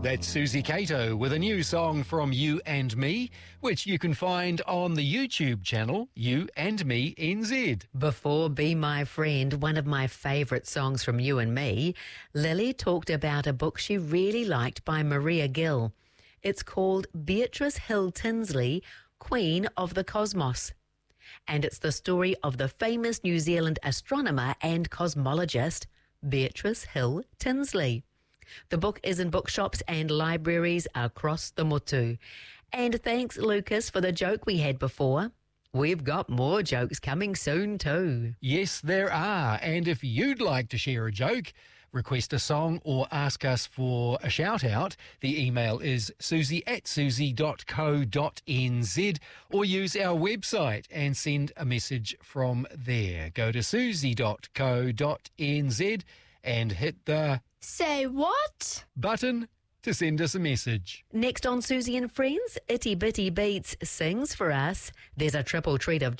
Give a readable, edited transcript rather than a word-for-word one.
That's Susie Cato with a new song from You and Me, which you can find on the YouTube channel You and Me NZ. Before Be My Friend, one of my favourite songs from You and Me, Lily talked about a book she really liked by Maria Gill. It's called Beatrice Hill Tinsley, Queen of the Cosmos. And it's the story of the famous New Zealand astronomer and cosmologist, Beatrice Hill Tinsley. The book is in bookshops and libraries across the motu. And thanks, Lucas, for the joke we had before. We've got more jokes coming soon too. Yes, there are. And if you'd like to share a joke, request a song or ask us for a shout-out, the email is susie@susie.co.nz, or use our website and send a message from there. Go to susie.co.nz and hit the Say what? button to send us a message. Next on Susie and Friends, Itty Bitty Beats sings for us. There's a triple treat of